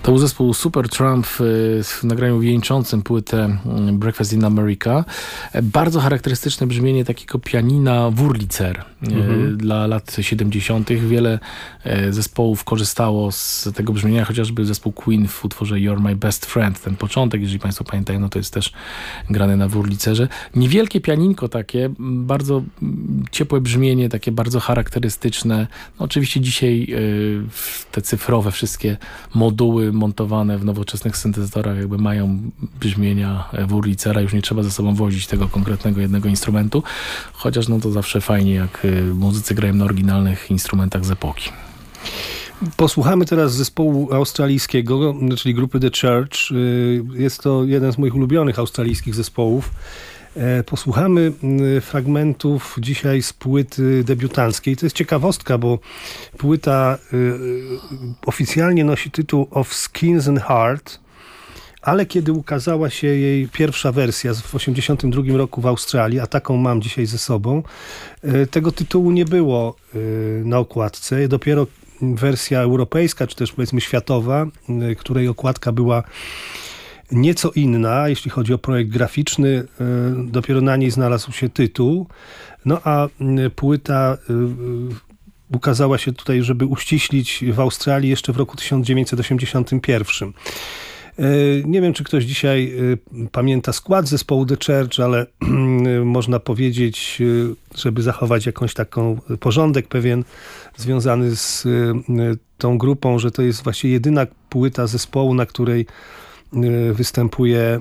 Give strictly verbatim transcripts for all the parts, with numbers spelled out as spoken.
To był zespół Supertramp w nagraniu wieńczącym płytę Breakfast in America. Bardzo charakterystyczne brzmienie takiego pianina Wurlitzer mhm. dla lat siedemdziesiątych. Wiele zespołów korzystało z tego brzmienia, chociażby zespół Queen w utworze You're My Best Friend. Ten początek, jeżeli państwo pamiętają, no to jest też grane na Wurlitzerze. Niewielkie pianinko takie, bardzo ciepłe brzmienie, takie bardzo charakterystyczne. No oczywiście dzisiaj te cyfrowe wszystkie moduły montowane w nowoczesnych syntezatorach jakby mają brzmienia Wurlitzera. Już nie trzeba ze sobą wozić tego konkretnego jednego instrumentu, chociaż no to zawsze fajnie, jak muzycy grają na oryginalnych instrumentach z epoki. Posłuchamy teraz zespołu australijskiego, czyli grupy The Church. Jest to jeden z moich ulubionych australijskich zespołów. Posłuchamy fragmentów dzisiaj z płyty debiutanckiej. To jest ciekawostka, bo płyta oficjalnie nosi tytuł Of Skins and Heart, ale kiedy ukazała się jej pierwsza wersja w osiemdziesiątym drugim roku w Australii, a taką mam dzisiaj ze sobą, tego tytułu nie było na okładce. Dopiero wersja europejska, czy też powiedzmy światowa, której okładka była nieco inna, jeśli chodzi o projekt graficzny, dopiero na niej znalazł się tytuł. No a płyta ukazała się tutaj, żeby uściślić, w Australii jeszcze w roku tysiąc dziewięćset osiemdziesiątym pierwszym. Nie wiem, czy ktoś dzisiaj pamięta skład zespołu The Church, ale można powiedzieć, żeby zachować jakąś taką porządek pewien związany z tą grupą, że to jest właściwie jedyna płyta zespołu, na której występuje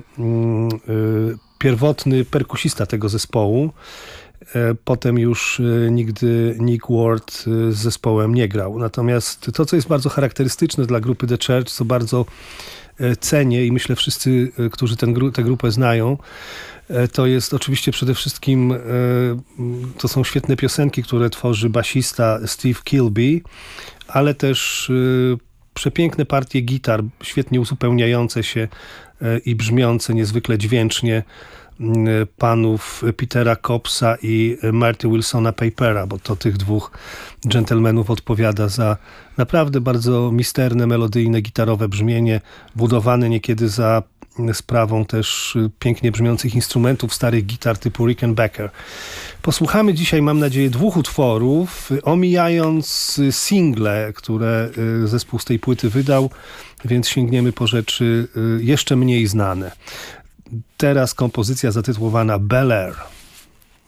pierwotny perkusista tego zespołu. Potem już nigdy Nick Ward z zespołem nie grał. Natomiast to, co jest bardzo charakterystyczne dla grupy The Church, co bardzo cenię i myślę wszyscy, którzy ten, tę grupę znają, to jest oczywiście przede wszystkim, to są świetne piosenki, które tworzy basista Steve Kilbey, ale też przepiękne partie gitar, świetnie uzupełniające się i brzmiące niezwykle dźwięcznie panów Petera Cobbsa i Marty Wilsona Papera, bo to tych dwóch dżentelmenów odpowiada za naprawdę bardzo misterne, melodyjne, gitarowe brzmienie, budowane niekiedy za sprawą też pięknie brzmiących instrumentów, starych gitar typu Rickenbacker. Posłuchamy dzisiaj, mam nadzieję, dwóch utworów, omijając single, które zespół z tej płyty wydał, więc sięgniemy po rzeczy jeszcze mniej znane. Teraz kompozycja zatytułowana Bel Air.